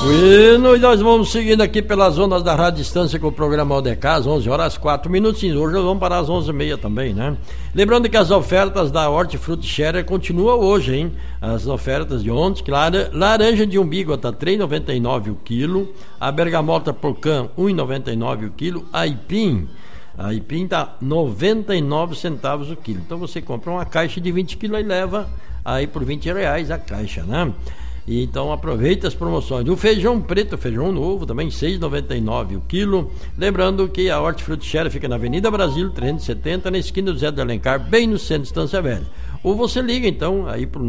E nós vamos seguindo aqui pelas ondas da Rádio Distância com o programa Aldecas, 11 horas 4 minutinhos. Hoje nós vamos parar às 11h30 também, né? Lembrando que as ofertas da Hortifruti Scherer continuam hoje, hein? As ofertas de ontem, que laranja de umbigo tá R$ 3,99 o quilo, a bergamota porcã R$ 1,99 o quilo, a aipim tá 99 centavos o quilo. Então você compra uma caixa de 20 quilos e leva aí por R$20 a caixa, né? E então aproveita as promoções. O feijão preto, feijão novo, também R$ 6,99 o quilo. Lembrando que a Hortifruti Scherer fica na Avenida Brasil 370, na esquina do Zé de Alencar, bem no centro de Estância Velha. Ou você liga então aí pro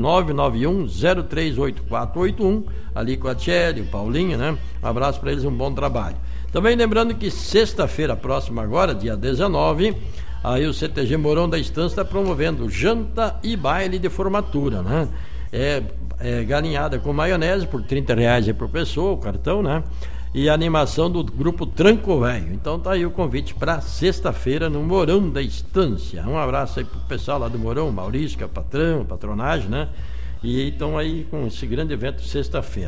991-038481, ali com a Tchelle, o Paulinho, né? Um abraço para eles, um bom trabalho. Também lembrando que sexta-feira próxima agora, dia 19, aí o CTG Mourão da Estância está promovendo janta e baile de formatura, né? Galinhada com maionese por R$30 aí por pessoa, o cartão, né? E a animação do grupo Tranco Velho. Então tá aí o convite para sexta-feira no Mourão da Estância. Um abraço aí pro pessoal lá do Mourão, Maurício, que é patrão, patronagem, né? E então aí com esse grande evento sexta-feira.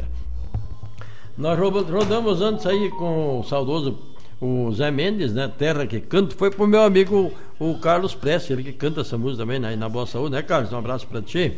Nós rodamos antes aí com o saudoso o Zé Mendes, né? Terra que Canta, foi pro meu amigo o Carlos Prestes, ele que canta essa música também, né? Na Boa Saúde, né, Carlos? Um abraço pra ti.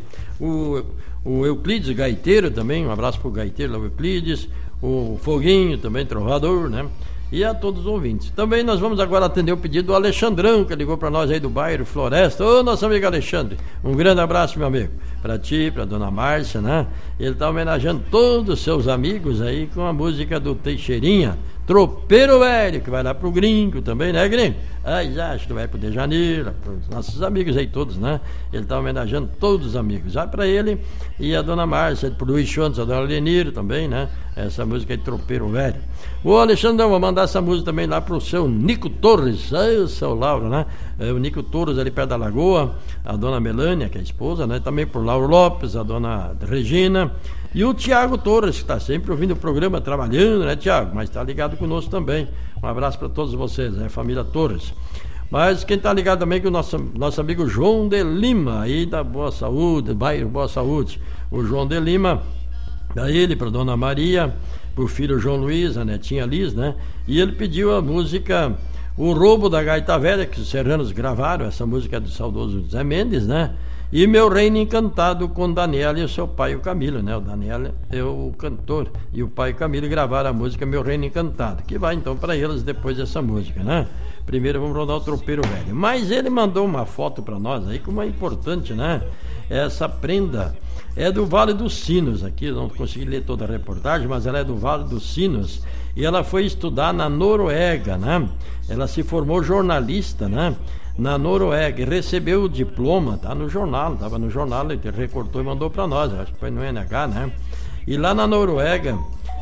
O Euclides Gaiteiro também, um abraço pro Gaiteiro, lá o Euclides. O Foguinho também, trovador, né? E a todos os ouvintes. Também nós vamos agora atender o pedido do Alexandrão, que ligou para nós aí do bairro Floresta. Ô, nosso amigo Alexandre, um grande abraço, meu amigo. Para ti, para dona Márcia, né? Ele tá homenageando todos os seus amigos aí com a música do Teixeirinha, Tropeiro Velho, que vai lá pro Gringo também, né, Gringo? Aí já acho que vai pro Dejaneiro, pros nossos amigos aí todos, né? Ele tá homenageando todos os amigos. Vai para ele e a dona Márcia, pro Luiz Chantes, a dona Leniro também, né? Essa música aí, Tropeiro Velho. O Alexandre, vou mandar essa música também lá pro seu Nico Torres, o seu Lauro, né? O Nico Torres ali perto da Lagoa, a dona Melânia, que é a esposa, né? Também pro Lauro Lopes, a dona Regina. E o Tiago Torres, que está sempre ouvindo o programa, trabalhando, né, Tiago? Mas está ligado conosco também. Um abraço para todos vocês, né, família Torres. Mas quem está ligado também é o nosso amigo João de Lima, aí da Boa Saúde, bairro Boa Saúde. O João de Lima, da ele para dona Maria, para o filho João Luiz, a netinha Liz, né? E ele pediu a música O Roubo da Gaita Velha, que os serranos gravaram, essa música é do saudoso Zé Mendes, né? E Meu Reino Encantado com Daniela e o seu pai, o Camilo, né? O Daniela é o cantor e o pai, o Camilo, gravaram a música Meu Reino Encantado, que vai então para eles depois dessa música, né? Primeiro vamos rodar o Tropeiro Velho. Mas ele mandou uma foto para nós aí, como é importante, né? Essa prenda é do Vale dos Sinos, aqui não consegui ler toda a reportagem, mas ela é do Vale dos Sinos e ela foi estudar na Noruega, né? Ela se formou jornalista, né? Na Noruega, recebeu o diploma, tá no jornal, estava no jornal, ele recortou e mandou para nós, acho que foi no NH, né? E lá na Noruega,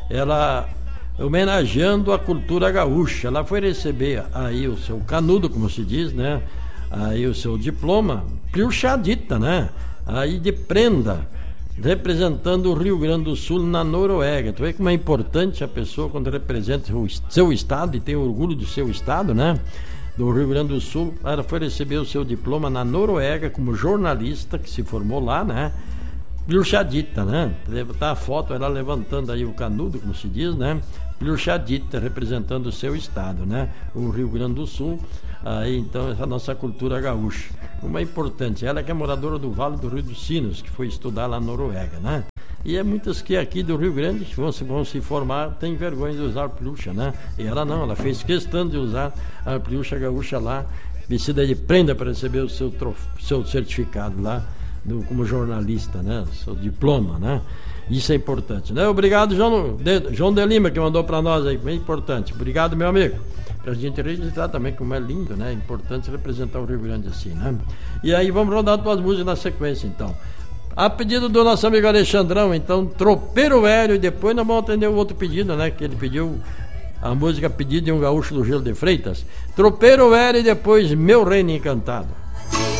ela homenageando a cultura gaúcha, ela foi receber aí o seu canudo, como se diz, né? Aí o seu diploma, pilchadita, né? Aí de prenda, representando o Rio Grande do Sul na Noruega. Tu vê como é importante a pessoa quando representa o seu estado e tem orgulho do seu estado, né? Do Rio Grande do Sul. Ela foi receber o seu diploma na Noruega como jornalista, que se formou lá, né? Pilchadita, né? Tá a foto, ela levantando aí o canudo, como se diz, né? Pilchadita, representando o seu estado, né? O Rio Grande do Sul. Aí então essa nossa cultura gaúcha. Como é importante. Ela que é moradora do Vale do Rio dos Sinos, que foi estudar lá na Noruega, né? E é muitas que aqui do Rio Grande vão se formar, tem vergonha de usar pilcha, né? E ela não, ela fez questão de usar a pilcha gaúcha lá, vestida de prenda para receber o seu certificado lá, como jornalista, né? O seu diploma, né? Isso é importante, né? Obrigado, João de Lima, que mandou para nós aí, bem importante. Obrigado, meu amigo. Pra gente registrar também como é lindo, né? É importante representar o Rio Grande assim, né? E aí vamos rodar duas músicas na sequência, então. A pedido do nosso amigo Alexandrão, então, Tropeiro Velho, e depois nós vamos atender o outro pedido, né? Que ele pediu a música Pedido de um Gaúcho do Gelo de Freitas. Tropeiro Velho e depois Meu Reino Encantado.